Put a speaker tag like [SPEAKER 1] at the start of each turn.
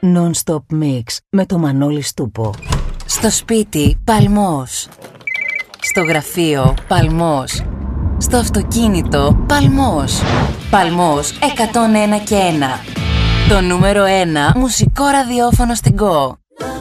[SPEAKER 1] Non-stop mix με το Μανώλη Στούπο.
[SPEAKER 2] Στο σπίτι, παλμός. Στο γραφείο, παλμός. Στο αυτοκίνητο, παλμός. Παλμός 101 και 1. Το νούμερο 1 μουσικό ραδιόφωνο στην Go.